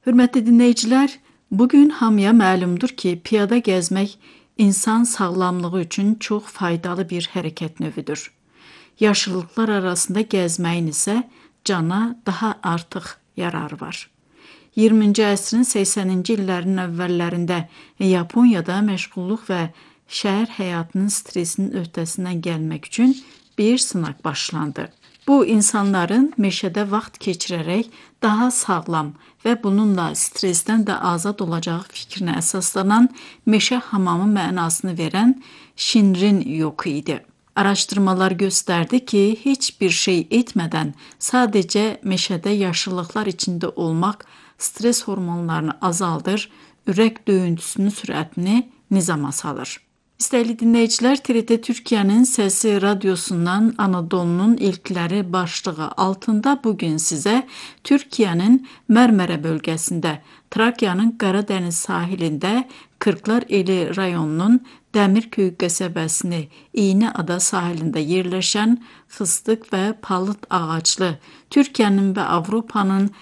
Hörmətli dinləyicilər, bugün hamıya məlumdur ki, piyada gəzmək insan sağlamlığı üçün çox faydalı bir hərəkət növüdür. Yaşıllıqlar arasında gəzməyin isə cana daha artıq yararı var. 20-ci əsrin 80-ci illərin əvvəllərində Yaponiyada məşğulluq və şəhər həyatının stresinin öhdəsindən gəlmək üçün bir sınaq başlandı. Bu, insanların meşədə vaxt keçirərək daha sağlam və bununla stresdən də azad olacağı fikrinə əsaslanan meşə hamamı mənasını verən Shinrin yoku idi. Araşdırmalar göstərdi ki, heç bir şey etmədən sadəcə meşədə yaşıllıqlar içində olmaq stres hormonlarını azaldır, ürək döyüntüsünün sürətini nizama salır. İstəyili dinləyicilər, TRT Türkiyənin Səsi radiosundan Anadolunun ilkləri başlığı altında bugün sizə Türkiyənin Mərmərə bölgəsində, Trakiyanın Qaradəniz sahilində Kırklar Eli rayonunun Dəmirköy qəsəbəsini İynəada sahilində yerləşən fıstıq və palıd ağaclı, Türkiyənin və Avropanın